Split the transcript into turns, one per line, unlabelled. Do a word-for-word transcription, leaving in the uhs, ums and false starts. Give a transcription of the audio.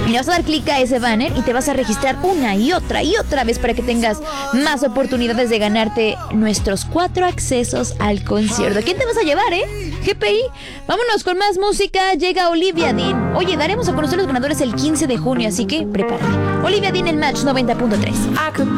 Y le vas a dar clic a ese banner y te vas a registrar una y otra y otra vez para que tengas más oportunidades de ganarte nuestros cuatro accesos al concierto. ¿Quién te vas a llevar, eh? G P I. Vámonos con más música. Llega Olivia Dean. Oye, daremos a conocer los ganadores el quince de junio, así que prepárate. Olivia Dean en Match noventa punto tres.
I could